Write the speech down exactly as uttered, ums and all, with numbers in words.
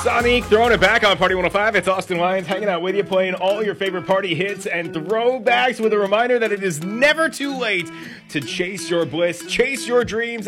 Sonic throwing it back on Party one oh five. It's Austin Lyons hanging out with you, playing all your favorite party hits and throwbacks with a reminder that it is never too late to chase your bliss, chase your dreams.